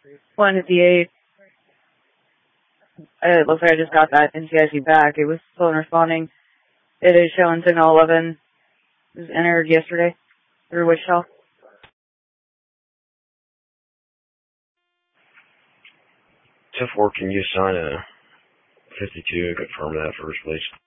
158. It looks like I just got that NCIC back. It was slow in responding. It is showing signal 11. It was entered yesterday through Wichita. 10-4, can you assign a 52 and confirm that first, please?